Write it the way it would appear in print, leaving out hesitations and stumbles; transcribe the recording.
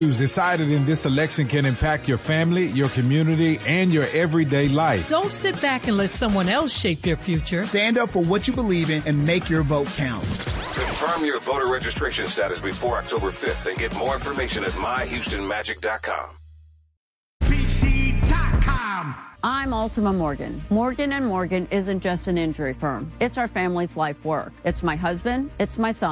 decided in this election can impact your family, your community, and your everyday life. Don't sit back and let someone else shape your future. Stand up for what you believe in and make your vote count. Confirm your voter registration status before October 5th and get more information at myhoustonmagic.com. PC.com. I'm Ultima Morgan. Morgan & Morgan isn't just an injury firm. It's our family's life work. It's my husband. It's my son.